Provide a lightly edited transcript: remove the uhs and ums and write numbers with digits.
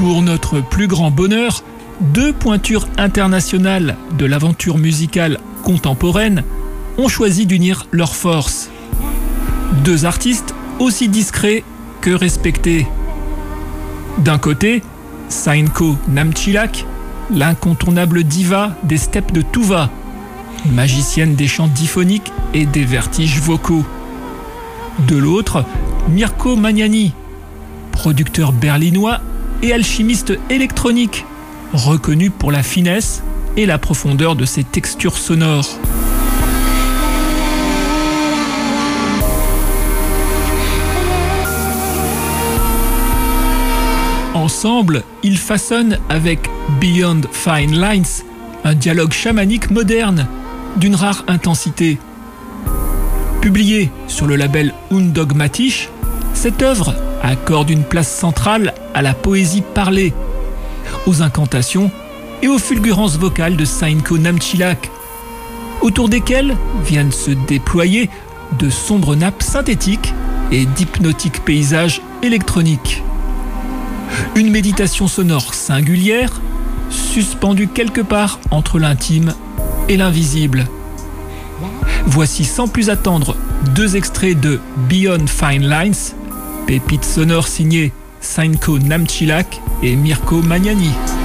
Pour notre plus grand bonheur, deux pointures internationales de l'aventure musicale contemporaine ont choisi d'unir leurs forces. Deux artistes aussi discrets que respectés. D'un côté, Sainko Namchilak, l'incontournable diva des steppes de Tuva, magicienne des chants diphoniques et des vertiges vocaux. De l'autre, Mirko Magnani, producteur berlinois et alchimiste électronique, reconnu pour la finesse et la profondeur de ses textures sonores. Ensemble, ils façonnent avec Beyond Fine Lines un dialogue chamanique moderne d'une rare intensité. Publiée sur le label Undogmatisch, cette œuvre accorde une place centrale à la poésie parlée, aux incantations et aux fulgurances vocales de Sainko Namchilak, autour desquelles viennent se déployer de sombres nappes synthétiques et d'hypnotiques paysages électroniques. Une méditation sonore singulière, suspendue quelque part entre l'intime et l'invisible. Voici sans plus attendre deux extraits de Beyond Fine Lines, pépite sonore signée Sainko Namchilak et Mirko Magnani.